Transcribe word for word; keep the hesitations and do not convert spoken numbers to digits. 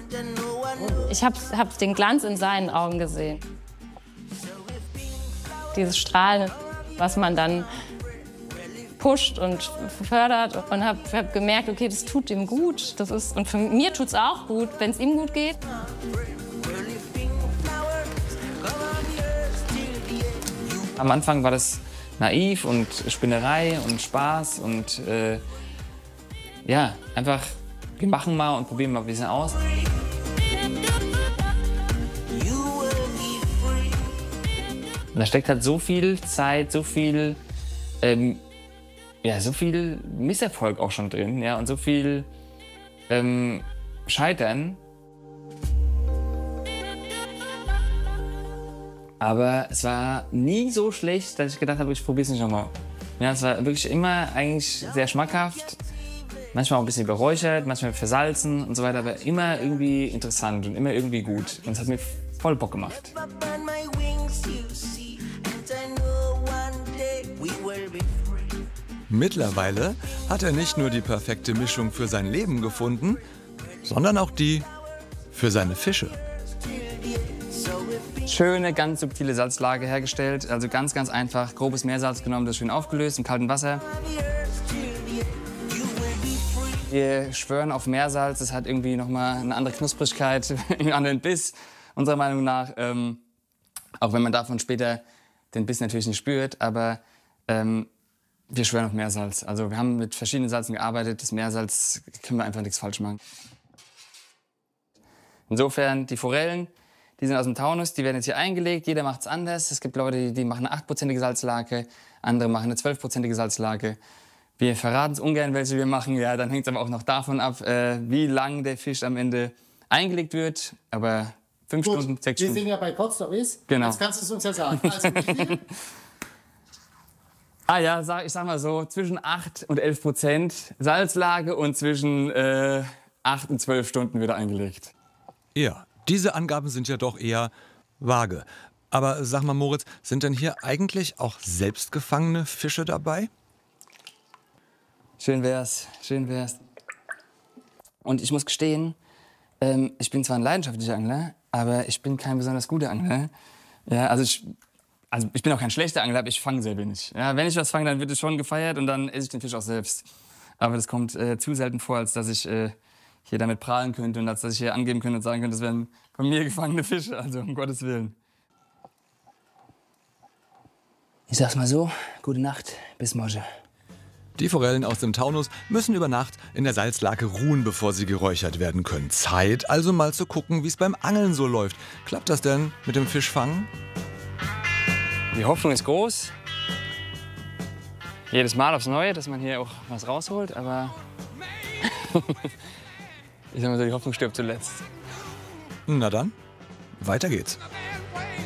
Ich habe hab den Glanz in seinen Augen gesehen. Dieses Strahlen, was man dann pusht und fördert. Und habe hab gemerkt, okay, das tut ihm gut. Das ist, und für mir tut es auch gut, wenn es ihm gut geht. Am Anfang war das naiv und Spinnerei und Spaß und äh, ja, einfach, wir machen mal und probieren mal ein bisschen aus. Und da steckt halt so viel Zeit, so viel, ähm, ja, so viel Misserfolg auch schon drin, ja, und so viel ähm, Scheitern. Aber es war nie so schlecht, dass ich gedacht habe, ich probiere es nicht nochmal. Ja, es war wirklich immer eigentlich sehr schmackhaft, manchmal auch ein bisschen beräuchert, manchmal versalzen und so weiter, aber immer irgendwie interessant und immer irgendwie gut. Und es hat mir voll Bock gemacht. Mittlerweile hat er nicht nur die perfekte Mischung für sein Leben gefunden, sondern auch die für seine Fische. Schöne, ganz subtile Salzlage hergestellt, also ganz, ganz einfach. Grobes Meersalz genommen, das schön aufgelöst im kalten Wasser. Wir schwören auf Meersalz, das hat irgendwie nochmal eine andere Knusprigkeit, einen anderen Biss, unserer Meinung nach. Ähm, auch wenn man davon später den Biss natürlich nicht spürt, aber ähm, wir schwören auf Meersalz. Also wir haben mit verschiedenen Salzen gearbeitet, das Meersalz können wir einfach nichts falsch machen. Insofern die Forellen, die sind aus dem Taunus, die werden jetzt hier eingelegt, jeder macht es anders. Es gibt Leute, die machen eine achtprozentige Salzlake, andere machen eine zwölfprozentige Salzlake. Wir verraten es ungern, welche wir machen, ja, dann hängt es aber auch noch davon ab, äh, wie lang der Fisch am Ende eingelegt wird. Aber fünf Gut, Stunden, sechs wir Stunden. sind ja bei Cod Stories. Genau. Jetzt kannst du es uns ja sagen. Also wie viel? Ah ja, sag, ich sag mal so, zwischen acht und elf Prozent Salzlake und zwischen äh, acht und zwölf Stunden wieder eingelegt. Ja, diese Angaben sind ja doch eher vage. Aber sag mal, Moritz, sind denn hier eigentlich auch selbstgefangene Fische dabei? Schön wär's, schön wär's. Und ich muss gestehen, ähm, ich bin zwar ein leidenschaftlicher Angler, aber ich bin kein besonders guter Angler. Ja, also ich, also ich bin auch kein schlechter Angler, aber ich fange sehr wenig. Ja, wenn ich was fange, dann wird es schon gefeiert und dann esse ich den Fisch auch selbst. Aber das kommt äh, zu selten vor, als dass ich äh, hier damit prahlen könnte und als dass ich hier angeben könnte und sagen könnte, das wären von mir gefangene Fische, also um Gottes Willen. Ich sag's mal so, gute Nacht, bis morgen. Die Forellen aus dem Taunus müssen über Nacht in der Salzlake ruhen, bevor sie geräuchert werden können. Zeit, also mal zu gucken, wie es beim Angeln so läuft. Klappt das denn mit dem Fischfangen? Die Hoffnung ist groß. Jedes Mal aufs Neue, dass man hier auch was rausholt, aber ich sag mal so, die Hoffnung stirbt zuletzt. Na dann, weiter geht's.